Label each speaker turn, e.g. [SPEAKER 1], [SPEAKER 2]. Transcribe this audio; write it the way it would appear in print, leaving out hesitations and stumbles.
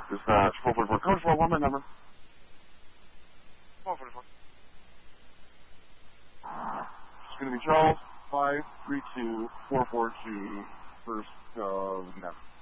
[SPEAKER 1] Dispatch 444. Coach, what my number?
[SPEAKER 2] 444.
[SPEAKER 1] It's going to be Charles, 532-442, first of next.